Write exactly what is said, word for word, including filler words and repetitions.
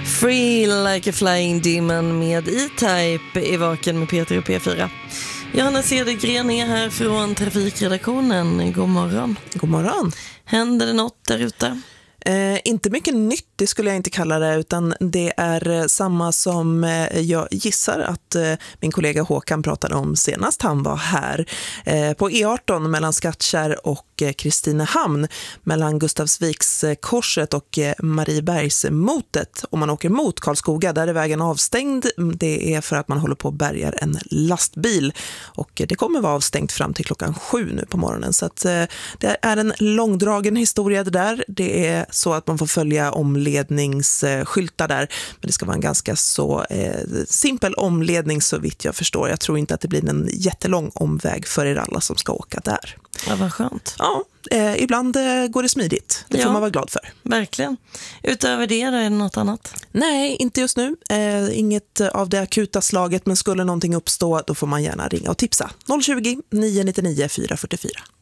Free like a flying demon med E-Type i Vaken med Peter och P fyra. Johanna Cedergren är här från trafikredaktionen. God morgon. God morgon. Händer det något där ute? Eh, inte mycket nytt, det skulle jag inte kalla det, utan det är samma som eh, jag gissar att eh, min kollega Håkan pratade om senast han var här. Eh, på E arton mellan Skattkärr och eh, Kristinehamn, mellan Gustavsviks eh, korset och eh, Mariebergsmotet. Om man åker mot Karlskoga, där är vägen avstängd. Det är för att man håller på att bärga en lastbil och eh, det kommer vara avstängt fram till klockan sju nu på morgonen. Så att, eh, det är en långdragen historia det där. Det är så att man får följa omledningsskyltar där, men det ska vara en ganska så eh, simpel omledning så vitt jag förstår. Jag tror inte att det blir en jättelång omväg för er alla som ska åka där. Ja, vad skönt. Ja, eh, ibland eh, går det smidigt. Det ja, får man vara glad för. Verkligen. Utöver det, är det något annat? Nej, inte just nu. Eh, inget av det akuta slaget, men skulle någonting uppstå, då får man gärna ringa och tipsa. noll tjugo, nio nio nio, fyra fyra fyra.